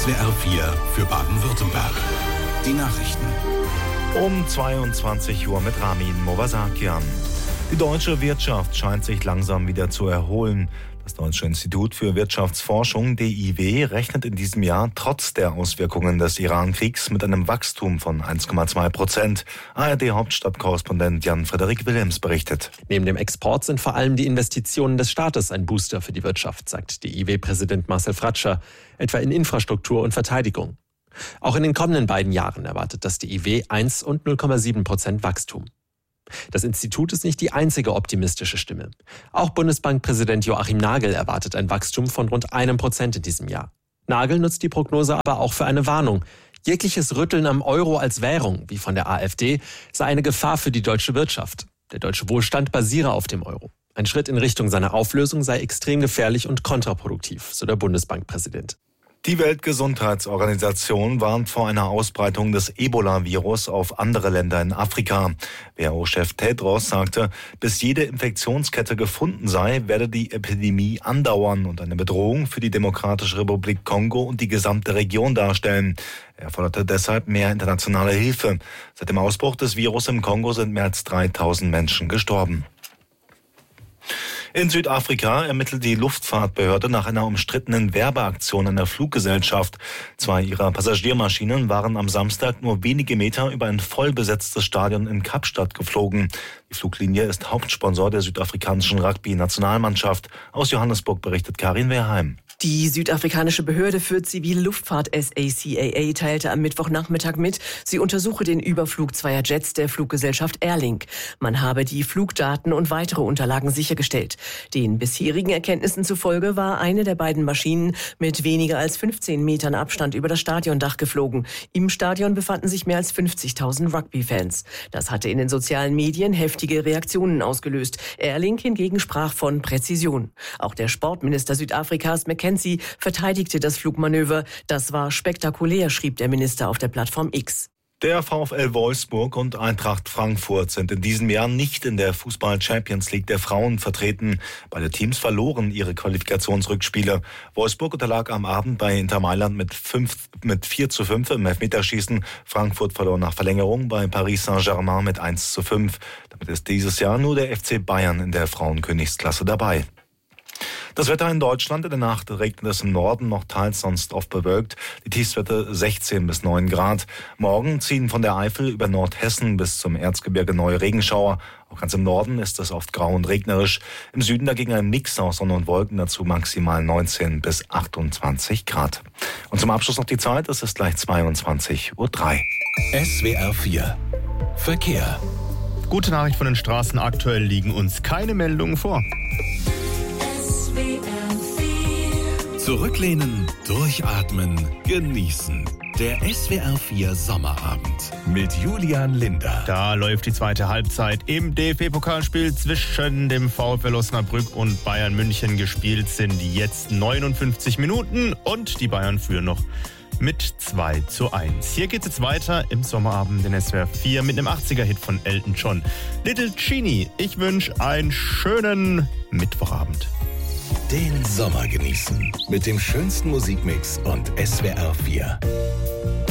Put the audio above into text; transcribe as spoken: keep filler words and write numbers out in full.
S W R vier für Baden-Württemberg. Die Nachrichten. Um zweiundzwanzig Uhr mit Ramin Movasakian. Die deutsche Wirtschaft scheint sich langsam wieder zu erholen. Das Deutsche Institut für Wirtschaftsforschung, D I W, rechnet in diesem Jahr trotz der Auswirkungen des Iran-Kriegs mit einem Wachstum von eins Komma zwei Prozent. A R D-Hauptstadtkorrespondent Jan-Frederik Wilhelms berichtet. Neben dem Export sind vor allem die Investitionen des Staates ein Booster für die Wirtschaft, sagt D I W-Präsident Marcel Fratscher, etwa in Infrastruktur und Verteidigung. Auch in den kommenden beiden Jahren erwartet das D I W eins und null Komma sieben Prozent Wachstum. Das Institut ist nicht die einzige optimistische Stimme. Auch Bundesbankpräsident Joachim Nagel erwartet ein Wachstum von rund einem Prozent in diesem Jahr. Nagel nutzt die Prognose aber auch für eine Warnung. Jegliches Rütteln am Euro als Währung, wie von der AfD, sei eine Gefahr für die deutsche Wirtschaft. Der deutsche Wohlstand basiere auf dem Euro. Ein Schritt in Richtung seiner Auflösung sei extrem gefährlich und kontraproduktiv, so der Bundesbankpräsident. Die Weltgesundheitsorganisation warnt vor einer Ausbreitung des Ebola-Virus auf andere Länder in Afrika. W H O-Chef Tedros sagte, bis jede Infektionskette gefunden sei, werde die Epidemie andauern und eine Bedrohung für die Demokratische Republik Kongo und die gesamte Region darstellen. Er forderte deshalb mehr internationale Hilfe. Seit dem Ausbruch des Virus im Kongo sind mehr als dreitausend Menschen gestorben. In Südafrika ermittelt die Luftfahrtbehörde nach einer umstrittenen Werbeaktion einer Fluggesellschaft. Zwei ihrer Passagiermaschinen waren am Samstag nur wenige Meter über ein vollbesetztes Stadion in Kapstadt geflogen. Die Fluglinie ist Hauptsponsor der südafrikanischen Rugby-Nationalmannschaft. Aus Johannesburg berichtet Karin Wehrheim. Die südafrikanische Behörde für zivile Luftfahrt S A C A A teilte am Mittwochnachmittag mit, sie untersuche den Überflug zweier Jets der Fluggesellschaft Airlink. Man habe die Flugdaten und weitere Unterlagen sichergestellt. Den bisherigen Erkenntnissen zufolge war eine der beiden Maschinen mit weniger als fünfzehn Metern Abstand über das Stadiondach geflogen. Im Stadion befanden sich mehr als fünfzigtausend Rugby-Fans. Das hatte in den sozialen Medien heftige Reaktionen ausgelöst. Airlink hingegen sprach von Präzision. Auch der Sportminister Südafrikas, McKenzie, verteidigte das Flugmanöver. Das war spektakulär, schrieb der Minister auf der Plattform X. Der VfL Wolfsburg und Eintracht Frankfurt sind in diesem Jahr nicht in der Fußball-Champions League der Frauen vertreten. Beide Teams verloren ihre Qualifikationsrückspiele. Wolfsburg unterlag am Abend bei Inter Mailand mit, fünf, mit vier zu fünf im Elfmeterschießen. Frankfurt verlor nach Verlängerung bei Paris Saint-Germain mit eins zu fünf. Damit ist dieses Jahr nur der F C Bayern in der Frauenkönigsklasse dabei. Das Wetter in Deutschland: in der Nacht regnet es im Norden, noch teils sonst oft bewölkt. Die Tiefstwerte sechzehn bis neun Grad. Morgen ziehen von der Eifel über Nordhessen bis zum Erzgebirge neue Regenschauer. Auch ganz im Norden ist es oft grau und regnerisch. Im Süden dagegen ein Mix aus Sonne und Wolken, dazu maximal neunzehn bis achtundzwanzig Grad. Und zum Abschluss noch die Zeit, es ist gleich zweiundzwanzig Uhr drei. S W R vier Verkehr. Gute Nachricht von den Straßen: aktuell liegen uns keine Meldungen vor. Zurücklehnen, durchatmen, genießen. Der S W R vier Sommerabend mit Julian Linder. Da läuft die zweite Halbzeit im D F B-Pokalspiel zwischen dem VfL Osnabrück und Bayern München. Gespielt sind jetzt neunundfünfzig Minuten und die Bayern führen noch mit zwei zu eins. Hier geht's jetzt weiter im Sommerabend in S W R vier mit einem achtziger-Hit von Elton John. Little Genie, ich wünsche einen schönen Mittwochabend. Den Sommer genießen mit dem schönsten Musikmix und S W R vier.